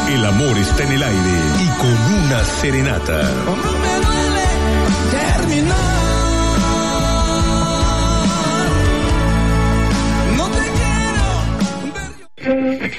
El amor está en el aire y con una serenata. No me duele terminar. No te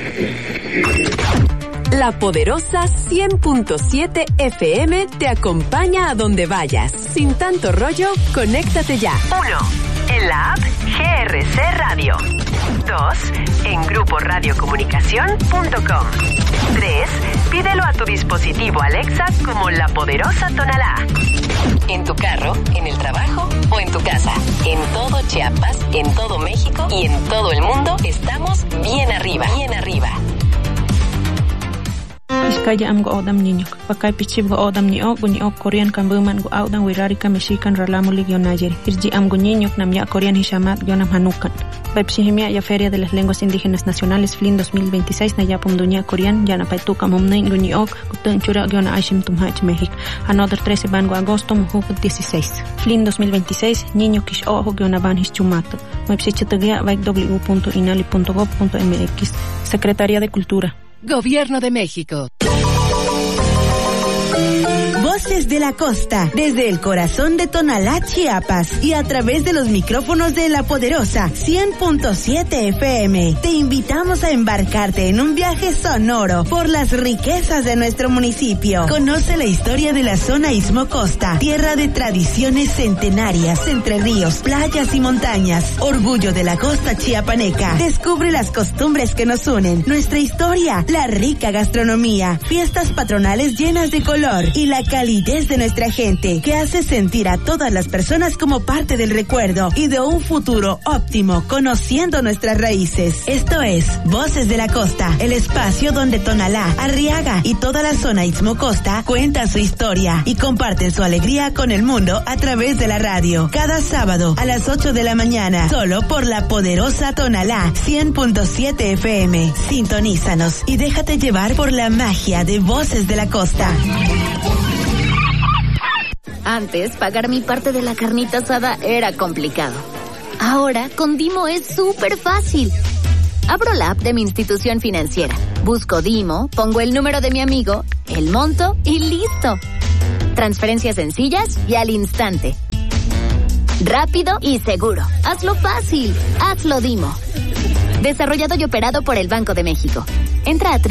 quiero. La Poderosa 100.7 FM te acompaña a donde vayas. Sin tanto rollo, conéctate ya. 1. En la app GRC Radio. 2. En gruporadiocomunicación.com. 3. Pídelo a tu dispositivo Alexa como La Poderosa Tonalá. En tu carro, en el trabajo o en tu casa. En todo Chiapas, en todo México y en todo el mundo estamos bien arriba. Bien arriba. Iskaya am go odam niño. Pakai pichib go odam ni ok Korean kan buman go odam wirari ka Mexican ralamulig yo nayer. Irji am go niño nam ya Korean hishamat yo nam hanukan. Baipsihimia ya Feria de las Lenguas Indígenas Nacionales FLIN 2026 na yapum dunia Korean ya na paituka mumnain go ni ok kutun chura yo na aishim tumhach México. Another 13 van go agosto muhuput 16. FLIN 2026 niño kish ojo yo na van hischumato. Baipsichatagia vaik w.inali.gov.mx. Secretaría de Cultura. Gobierno de México. Voces de la Costa, desde el corazón de Tonalá, Chiapas, y a través de los micrófonos de La Poderosa 100.7 FM. Te invitamos a embarcarte en un viaje sonoro por las riquezas de nuestro municipio. Conoce la historia de la zona Istmo Costa, tierra de tradiciones centenarias, entre ríos, playas y montañas. Orgullo de la costa chiapaneca. Descubre las costumbres que nos unen, nuestra historia, la rica gastronomía, fiestas patronales llenas de color y la calidez de nuestra gente, que hace sentir a todas las personas como parte del recuerdo y de un futuro óptimo, conociendo nuestras raíces. Esto es Voces de la Costa, el espacio donde Tonalá, Arriaga y toda la zona Istmo Costa cuentan su historia y comparten su alegría con el mundo a través de la radio. Cada sábado a las 8 de la mañana, solo por La Poderosa Tonalá 100.7 FM. Sintonízanos y déjate llevar por la magia de Voces de la Costa. Antes, pagar mi parte de la carnita asada era complicado. Ahora, con Dimo es súper fácil. Abro la app de mi institución financiera, busco Dimo, pongo el número de mi amigo, el monto y listo. Transferencias sencillas y al instante. Rápido y seguro. Hazlo fácil. Hazlo Dimo. Desarrollado y operado por el Banco de México. Entra a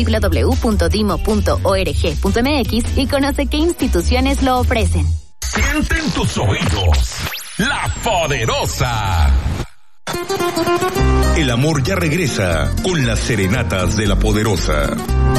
www.dimo.org.mx y conoce qué instituciones lo ofrecen. Siente en tus oídos La Poderosa. El amor ya regresa con las serenatas de La Poderosa.